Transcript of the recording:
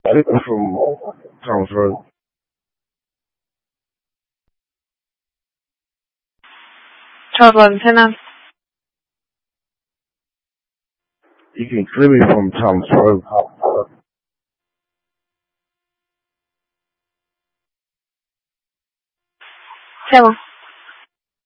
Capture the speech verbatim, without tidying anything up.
from Thomas Road. Charles eleven ten nine. You can clear me from Thomas Road. ten one.